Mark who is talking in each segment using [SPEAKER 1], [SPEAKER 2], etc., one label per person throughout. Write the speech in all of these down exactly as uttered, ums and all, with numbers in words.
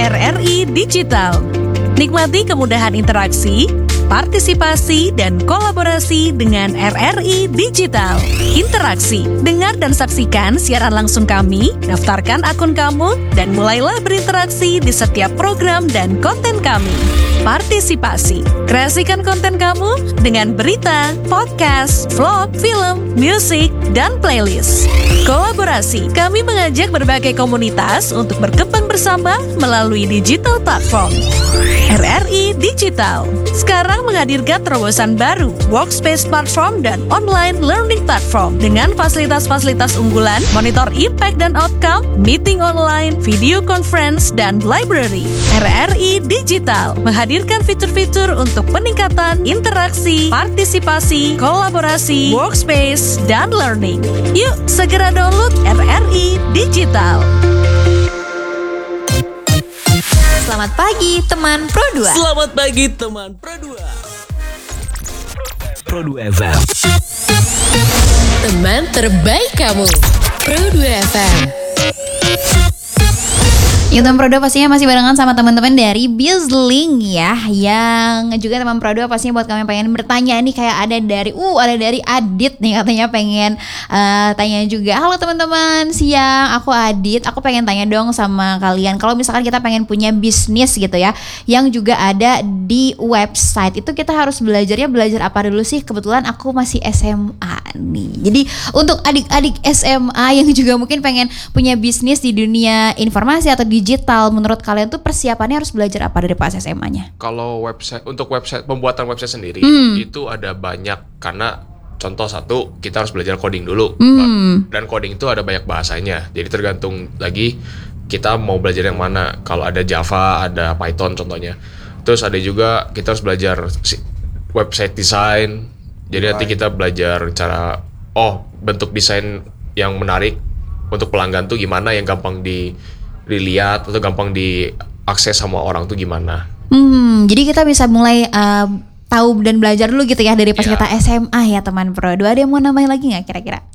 [SPEAKER 1] R R I Digital. Nikmati kemudahan interaksi, partisipasi, dan kolaborasi dengan R R I Digital. Interaksi, dengar dan saksikan siaran langsung kami, daftarkan akun kamu, dan mulailah berinteraksi di setiap program dan konten kami. Partisipasi, kreasikan konten kamu dengan berita, podcast, vlog, film, musik, dan playlist. Kolaborasi, kami mengajak berbagai komunitas untuk berkembang bersama melalui digital platform. R R I Digital sekarang menghadirkan terobosan baru, workspace platform dan online learning platform dengan fasilitas-fasilitas unggulan, monitor impact dan outcome, meeting online, video conference, dan library. R R I Digital menghadirkan fitur-fitur untuk peningkatan interaksi, partisipasi, kolaborasi, workspace, dan learning. Yuk, segera download R R I Digital.
[SPEAKER 2] Selamat pagi teman Pro dua.
[SPEAKER 3] Selamat pagi teman Pro dua. Pro dua F M.
[SPEAKER 2] Teman terbaik kamu. Pro dua F M. Yuk teman Pro dua pastinya masih barengan sama teman-teman dari Bizlink ya. Yang juga teman Pro dua pastinya buat kami yang pengen bertanya nih, kayak ada dari uh ada dari Adit nih, katanya pengen uh, tanya juga. Halo teman-teman, siang, aku Adit. Aku pengen tanya dong sama kalian, kalau misalkan kita pengen punya bisnis gitu ya, yang juga ada di website, itu kita harus belajarnya belajar apa dulu sih? Kebetulan aku masih S M A nih. Jadi untuk adik-adik S M A yang juga mungkin pengen punya bisnis di dunia informasi atau digital, menurut kalian tuh persiapannya harus belajar apa dari pas S M A-nya?
[SPEAKER 4] Kalau website, untuk website, pembuatan website sendiri
[SPEAKER 2] hmm.
[SPEAKER 4] itu ada banyak, karena contoh satu, kita harus belajar coding dulu.
[SPEAKER 2] hmm.
[SPEAKER 4] Dan coding itu ada banyak bahasanya, jadi tergantung lagi kita mau belajar yang mana. Kalau ada Java, ada Python contohnya. Terus ada juga kita harus belajar website design. Jadi nanti kita belajar cara, oh bentuk desain yang menarik untuk pelanggan tuh gimana, yang gampang di dilihat atau gampang diakses sama orang tuh gimana.
[SPEAKER 2] Hmm, jadi kita bisa mulai uh, tahu dan belajar dulu gitu ya dari pas
[SPEAKER 4] yeah.
[SPEAKER 2] kita S M A ya teman Pro dua. Ada yang mau nambahin lagi nggak kira-kira?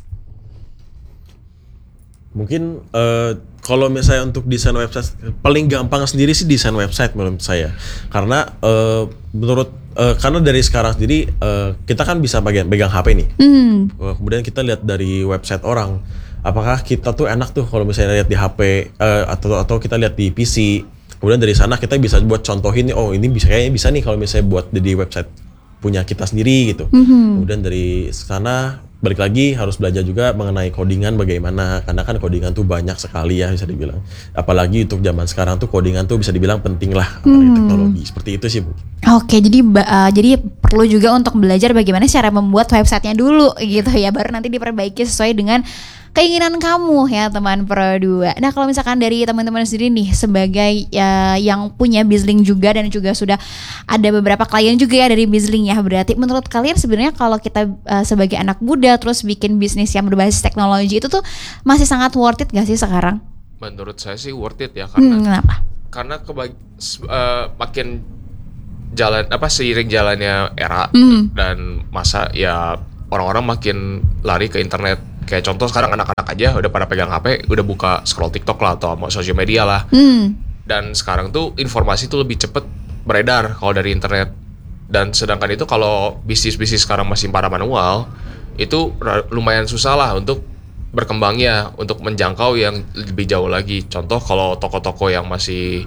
[SPEAKER 5] Mungkin uh, kalau misalnya untuk desain website, paling gampang sendiri sih desain website menurut saya. Karena uh, menurut uh, karena dari sekarang sendiri uh, kita kan bisa bagian pegang H P nih. Hmm. Uh, kemudian kita lihat dari website orang, apakah kita tuh enak tuh kalau misalnya lihat di H P uh, atau atau kita lihat di P C. Kemudian dari sana kita bisa buat contohin nih, oh ini bisa kayaknya bisa nih kalau misalnya buat di website punya kita sendiri gitu. Mm-hmm. Kemudian dari sana balik lagi harus belajar juga mengenai codingan bagaimana, karena kan codingan tuh banyak sekali ya bisa dibilang. Apalagi untuk zaman sekarang tuh codingan tuh bisa dibilang penting lah, apalagi hmm. teknologi. Seperti itu sih Bu.
[SPEAKER 2] Oke, jadi uh, jadi perlu juga untuk belajar bagaimana cara membuat websitenya dulu gitu ya, baru nanti diperbaiki sesuai dengan keinginan kamu ya teman Pro dua. Nah kalau misalkan dari teman-teman sendiri nih sebagai uh, yang punya Bizlink juga dan juga sudah ada beberapa klien juga ya dari Bizlink ya, berarti menurut kalian sebenarnya kalau kita uh, sebagai anak muda terus bikin bisnis yang berbasis teknologi itu tuh masih sangat worth it gak sih sekarang?
[SPEAKER 4] Menurut saya sih worth it ya, karena
[SPEAKER 2] hmm, kenapa?
[SPEAKER 4] Karena kebag- uh, makin jalan apa seiring jalannya era
[SPEAKER 2] hmm.
[SPEAKER 4] dan masa ya, orang-orang makin lari ke internet. Kayak contoh sekarang anak-anak aja udah pada pegang H P, udah buka scroll TikTok lah atau mau sosial media lah. Hmm. Dan sekarang tuh informasi tuh lebih cepet beredar kalau dari internet. Dan sedangkan itu kalau bisnis-bisnis sekarang masih para manual, itu lumayan susah lah untuk berkembangnya, untuk menjangkau yang lebih jauh lagi. Contoh kalau toko-toko yang masih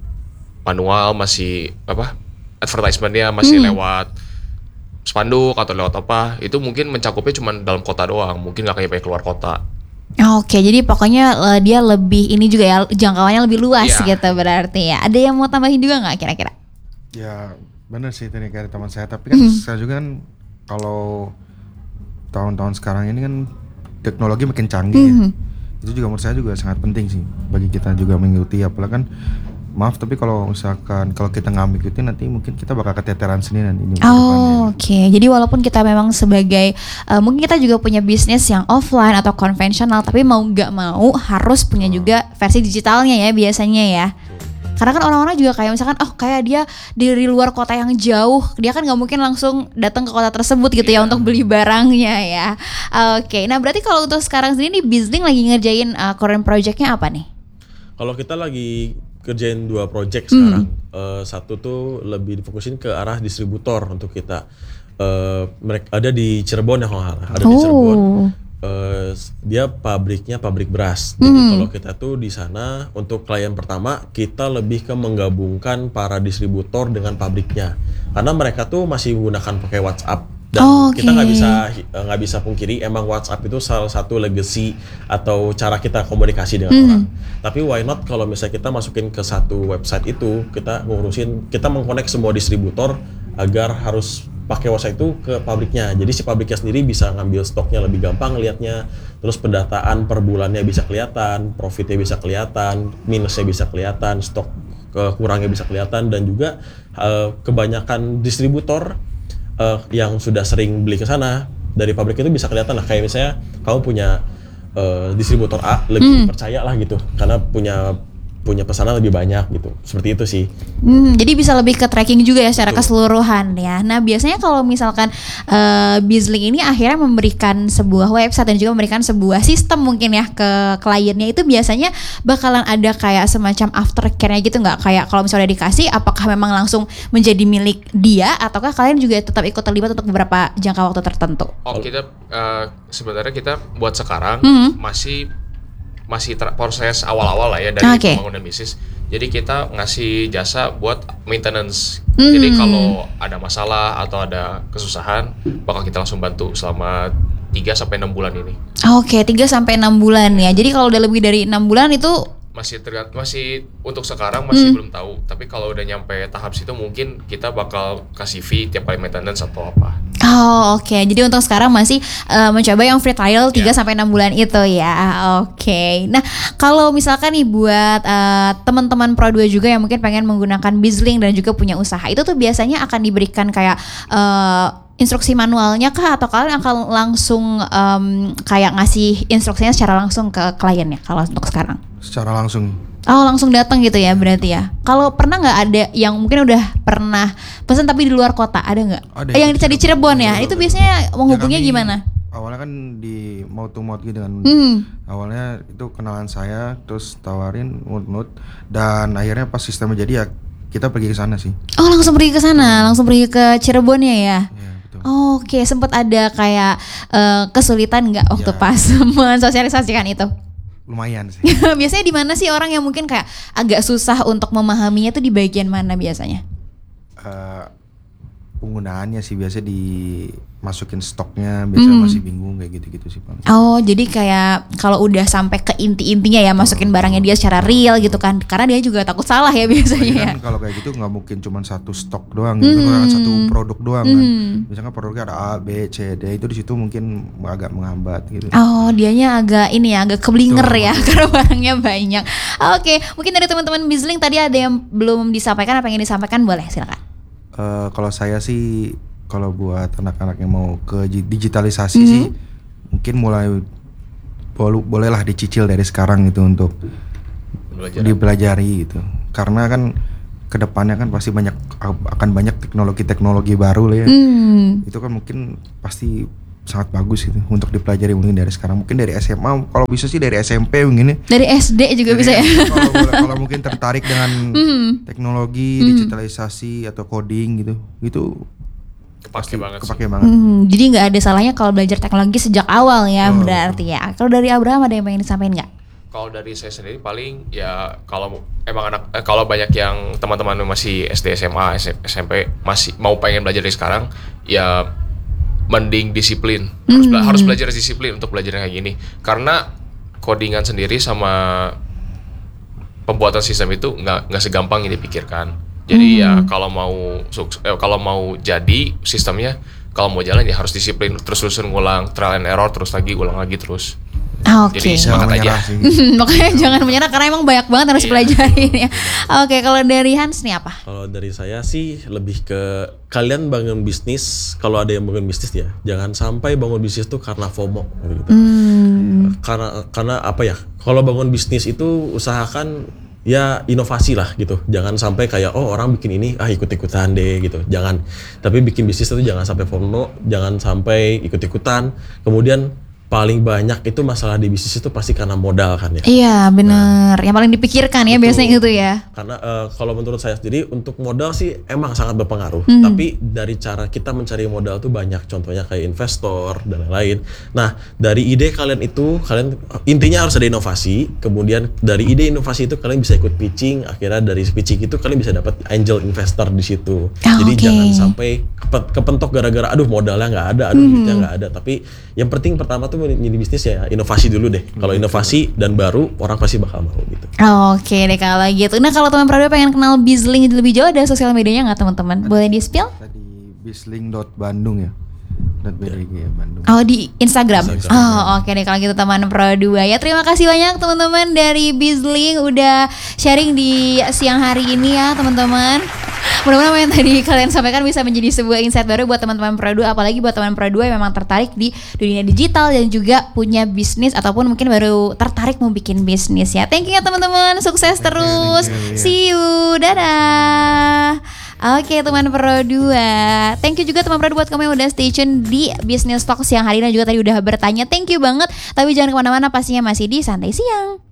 [SPEAKER 4] manual, masih apa, advertisementnya masih hmm. lewat spanduk atau lewat apa, itu mungkin mencakupnya cuma dalam kota doang, mungkin nggak kayak keluar kota.
[SPEAKER 2] Oke, jadi pokoknya uh, dia lebih ini juga ya, jangkauannya lebih luas yeah. gitu berarti ya. Ada yang mau tambahin juga nggak kira-kira?
[SPEAKER 6] Ya benar sih tadi dari teman saya, tapi kan mm-hmm. saya juga kan kalau tahun-tahun sekarang ini kan teknologi makin canggih mm-hmm. ya. Itu juga menurut saya juga sangat penting sih bagi kita juga mengikuti, apalagi kan maaf tapi kalau misalkan kalau kita nggak ngikutin nanti mungkin kita bakal keteteran sendiri nanti.
[SPEAKER 2] Oh oke, okay. Jadi walaupun kita memang sebagai uh, mungkin kita juga punya bisnis yang offline atau konvensional, tapi mau nggak mau harus punya oh. juga versi digitalnya ya biasanya ya. Karena kan orang-orang juga kayak misalkan oh kayak dia dari luar kota yang jauh, dia kan nggak mungkin langsung datang ke kota tersebut gitu yeah. ya untuk beli barangnya ya. Oke, okay. Nah berarti kalau untuk sekarang sendiri nih Bizlink lagi ngerjain uh, current projectnya apa nih?
[SPEAKER 5] Kalau kita lagi kerjain dua project sekarang. Uh, satu tuh lebih difokusin ke arah distributor untuk kita. Uh, mereka ada di Cirebon ya kalau nggak salah. Ada di Cirebon. Uh, dia pabriknya pabrik beras. Jadi
[SPEAKER 2] Hmm.
[SPEAKER 5] kalau kita tuh di sana untuk klien pertama kita lebih ke menggabungkan para distributor dengan pabriknya. Karena mereka tuh masih menggunakan pakai WhatsApp. Dan
[SPEAKER 2] Oh,
[SPEAKER 5] kita nggak
[SPEAKER 2] oke.
[SPEAKER 5] bisa nggak bisa pungkiri emang WhatsApp itu salah satu legacy atau cara kita komunikasi dengan
[SPEAKER 2] Hmm.
[SPEAKER 5] orang. Tapi why not kalau misalnya kita masukin ke satu website itu, kita ngurusin, kita mengkonek semua distributor agar harus pakai website itu ke pabriknya. Jadi si pabriknya sendiri bisa ngambil stoknya lebih gampang ngelihatnya. Terus pendataan per bulannya bisa kelihatan, profitnya bisa kelihatan, minusnya bisa kelihatan, stok kekurangnya bisa kelihatan, dan juga eh, kebanyakan distributor Uh, yang sudah sering beli ke sana dari pabrik itu bisa kelihatan lah, kayak misalnya kamu punya uh, distributor A lebih percaya lah gitu karena punya punya pesanan lebih banyak gitu, seperti itu sih.
[SPEAKER 2] Hmm, jadi bisa lebih ke tracking juga ya secara keseluruhan ya. Nah biasanya kalau misalkan uh, Bizlink ini akhirnya memberikan sebuah website dan juga memberikan sebuah sistem mungkin ya ke kliennya, itu biasanya bakalan ada kayak semacam aftercare-nya gitu nggak? Kayak kalau misalnya udah dikasih, apakah memang langsung menjadi milik dia ataukah kalian juga tetap ikut terlibat untuk beberapa jangka waktu tertentu?
[SPEAKER 4] Oh kita uh, sebenarnya kita buat sekarang
[SPEAKER 2] Mhm.
[SPEAKER 4] masih masih ter- proses awal-awal lah ya dari
[SPEAKER 2] Oke.
[SPEAKER 4] pembangunan bisnis. Jadi kita ngasih jasa buat maintenance.
[SPEAKER 2] Hmm.
[SPEAKER 4] Jadi kalau ada masalah atau ada kesusahan, bakal kita langsung bantu selama tiga sampai enam bulan ini.
[SPEAKER 2] Oke, tiga sampai enam bulan ya. Jadi kalau udah lebih dari enam bulan itu
[SPEAKER 4] Masih tergant- masih untuk sekarang masih
[SPEAKER 2] Hmm.
[SPEAKER 4] belum tahu. Tapi kalau udah nyampe tahap situ mungkin kita bakal kasih fee tiap kali maintenance atau apa.
[SPEAKER 2] oh oke. Jadi untuk sekarang masih uh, mencoba yang free trial tiga
[SPEAKER 4] Ya.
[SPEAKER 2] sampai enam bulan itu ya. Oke. Nah, kalau misalkan nih buat uh, teman-teman Pro dua juga yang mungkin pengen menggunakan Bizlink dan juga punya usaha, itu tuh biasanya akan diberikan kayak uh, instruksi manualnya kah, atau kalian akan langsung um, kayak ngasih instruksinya secara langsung ke kliennya kalau untuk sekarang?
[SPEAKER 6] Secara langsung.
[SPEAKER 2] Oh langsung datang gitu ya berarti ya. Kalau pernah nggak ada yang mungkin udah pernah pesan tapi di luar kota, ada nggak?
[SPEAKER 6] Ada,
[SPEAKER 2] Eh, yang
[SPEAKER 6] di
[SPEAKER 2] di Cirebon ya.
[SPEAKER 6] Betul,
[SPEAKER 2] Itu
[SPEAKER 6] betul.
[SPEAKER 2] biasanya menghubungnya
[SPEAKER 6] Ya, kami
[SPEAKER 2] gimana?
[SPEAKER 6] Awalnya kan di mouth to mouth gitu kan.
[SPEAKER 2] Hmm.
[SPEAKER 6] Awalnya itu kenalan saya, terus tawarin nut-nut, dan akhirnya pas sistemnya jadi ya kita pergi ke sana sih.
[SPEAKER 2] Oh langsung pergi ke sana, langsung pergi ke Cirebonnya ya.
[SPEAKER 6] Ya, betul.
[SPEAKER 2] Oke, sempat ada kayak eh, kesulitan nggak waktu
[SPEAKER 6] Ya.
[SPEAKER 2] pas mensosialisasikan itu?
[SPEAKER 6] Lumayan sih.
[SPEAKER 2] Biasanya di mana sih orang yang mungkin kayak agak susah untuk memahaminya tuh di bagian mana biasanya?
[SPEAKER 6] Eh, penggunaannya sih biasa dimasukin stoknya, biasanya
[SPEAKER 2] Hmm.
[SPEAKER 6] masih bingung kayak gitu-gitu sih paling.
[SPEAKER 2] Oh, jadi kayak kalau udah sampai ke inti-intinya ya masukin barangnya dia secara real gitu kan. Karena dia juga takut salah ya biasanya ya.
[SPEAKER 6] Kan kalau kayak gitu nggak mungkin cuma satu stok doang gitu, kan satu produk doang kan. Misalkan produknya ada A, B, C, D, itu di situ mungkin agak menghambat gitu.
[SPEAKER 2] Oh, dianya agak ini ya, agak keblinger
[SPEAKER 6] Betul,
[SPEAKER 2] ya
[SPEAKER 6] betul.
[SPEAKER 2] karena barangnya banyak. Oke, mungkin dari teman-teman Bizlink tadi ada yang belum disampaikan, apa yang ingin disampaikan, boleh silakan.
[SPEAKER 6] Eh, kalau saya sih, kalau buat anak-anak yang mau ke ji- digitalisasi
[SPEAKER 2] Mhm.
[SPEAKER 6] sih, mungkin mulai boleh bolehlah dicicil dari sekarang gitu untuk
[SPEAKER 4] Belajar.
[SPEAKER 6] dipelajari gitu. Karena kan kedepannya kan pasti banyak akan banyak teknologi-teknologi baru lah ya.
[SPEAKER 2] Hmm.
[SPEAKER 6] Itu kan mungkin pasti sangat bagus gitu untuk dipelajari mungkin dari sekarang. Mungkin dari S M A, kalau bisa sih dari S M P mungkin ya.
[SPEAKER 2] Dari S D juga bisa ya.
[SPEAKER 6] Dari- Kalau, boleh- kalau mungkin tertarik dengan
[SPEAKER 2] Hmm.
[SPEAKER 6] teknologi, digitalisasi atau coding gitu, itu
[SPEAKER 4] Kepake banget sih.
[SPEAKER 6] kepake banget.
[SPEAKER 2] Hmm, jadi nggak ada salahnya kalau belajar teknologi sejak awal ya,
[SPEAKER 6] Oh.
[SPEAKER 2] berarti ya. Kalau dari Abraham ada yang pengen disampaikan nggak?
[SPEAKER 4] Kalau dari saya sendiri paling ya kalau emang anak eh, kalau banyak yang teman-teman masih S D, S M A, S M P masih mau pengen belajar dari sekarang, ya mending disiplin. Harus, bela- harus belajar disiplin untuk belajar kayak gini. Karena codingan sendiri sama pembuatan sistem itu nggak nggak segampang yang dipikirkan. Jadi ya kalau mau sukses, eh, kalau mau jadi sistemnya, kalau mau jalan ya harus disiplin, terus-terusan ngulang, trial and error, terus lagi ulang lagi terus.
[SPEAKER 2] Oke.
[SPEAKER 4] Jadi
[SPEAKER 6] Jangan
[SPEAKER 4] semangat aja.
[SPEAKER 6] menyerah sih.
[SPEAKER 2] Makanya jangan menyerah karena emang banyak banget harus
[SPEAKER 4] Iya.
[SPEAKER 2] pelajarin ya. Oke, kalau dari Hans nih apa?
[SPEAKER 5] Kalau dari saya sih lebih ke kalian bangun bisnis, kalau ada yang bangun bisnis ya, jangan sampai bangun bisnis tuh karena FOMO gitu.
[SPEAKER 2] Hmm.
[SPEAKER 5] Karena karena apa ya? Kalau bangun bisnis itu usahakan ya inovasi lah gitu. Jangan sampai kayak oh orang bikin ini ah ikut-ikutan deh gitu. Jangan. Tapi bikin bisnis itu jangan sampai FOMO, jangan sampai ikut-ikutan. Kemudian paling banyak itu masalah di bisnis itu pasti karena modal kan ya.
[SPEAKER 2] Iya bener, yang paling dipikirkan ya
[SPEAKER 5] Betul.
[SPEAKER 2] biasanya itu ya.
[SPEAKER 5] Karena uh, kalau menurut saya sendiri untuk modal sih emang sangat berpengaruh.
[SPEAKER 2] Hmm.
[SPEAKER 5] Tapi dari cara kita mencari modal tuh banyak. Contohnya kayak investor dan lain-lain. Nah dari ide kalian itu, kalian intinya harus ada inovasi. Kemudian dari ide inovasi itu kalian bisa ikut pitching. Akhirnya dari pitching itu kalian bisa dapat angel investor di situ.
[SPEAKER 2] Oh,
[SPEAKER 5] Jadi
[SPEAKER 2] okay.
[SPEAKER 5] jangan sampai kepe- kepentok gara-gara aduh modalnya nggak ada, aduh
[SPEAKER 2] Hmm.
[SPEAKER 5] duitnya nggak ada. Tapi yang penting pertama tuh jadi bisnis ya inovasi dulu deh. Kalau inovasi dan baru orang pasti bakal mau gitu.
[SPEAKER 2] Oke deh kalau gitu. Nah kalau teman Prado pengen kenal Bizling lebih jauh, ada sosial medianya nggak teman-teman? Boleh di spill?
[SPEAKER 6] Tadi bisling dot bandung ya. .bdg ya Bandung.
[SPEAKER 2] Oh di Instagram.
[SPEAKER 5] Instagram.
[SPEAKER 2] Oh oke deh kalau gitu teman Pro dua ya. Terima kasih banyak teman-teman dari Bizling udah sharing di siang hari ini ya teman-teman. Mudah-mudahan apa yang tadi kalian sampaikan bisa menjadi sebuah insight baru buat teman-teman Pro dua, apalagi buat teman Pro dua yang memang tertarik di dunia digital dan juga punya bisnis ataupun mungkin baru tertarik mau bikin bisnis ya. Thank you ya teman-teman. Sukses terus.
[SPEAKER 6] you, yeah.
[SPEAKER 2] See you. Dadah. Oke teman Pro dua. Thank you juga teman Pro dua buat kamu yang udah stay tune di Business Talk siang hari ini dan juga tadi udah bertanya. Thank you banget. Tapi jangan kemana-mana, pastinya masih di Santai Siang.